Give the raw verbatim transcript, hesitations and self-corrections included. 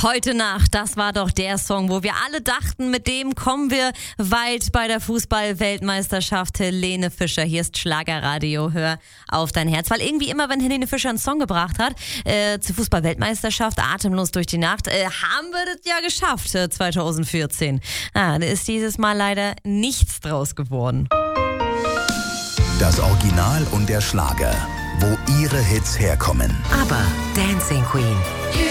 Heute Nacht, das war doch der Song, wo wir alle dachten, mit dem kommen wir weit bei der Fußball-Weltmeisterschaft. Helene Fischer, hier ist Schlagerradio, hör auf dein Herz. Weil irgendwie immer, wenn Helene Fischer einen Song gebracht hat, äh, zur Fußball-Weltmeisterschaft, atemlos durch die Nacht, äh, haben wir das ja geschafft, äh, zwanzig vierzehn. Ah, da ist dieses Mal leider nichts draus geworden. Das Original und der Schlager, wo ihre Hits herkommen. Aber Dancing Queen.